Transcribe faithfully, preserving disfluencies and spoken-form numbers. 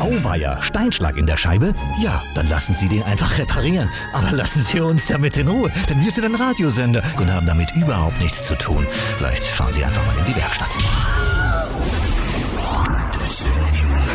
Auweia, Steinschlag in der Scheibe? Ja, dann lassen Sie den einfach reparieren. Aber lassen Sie uns damit in Ruhe, denn wir sind ein Radiosender und haben damit überhaupt nichts zu tun. Vielleicht fahren Sie einfach mal in die Werkstatt.